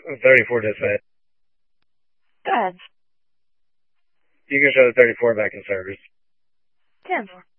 34 dispatch. Go ahead. You can show the 34 back in service. 10-4.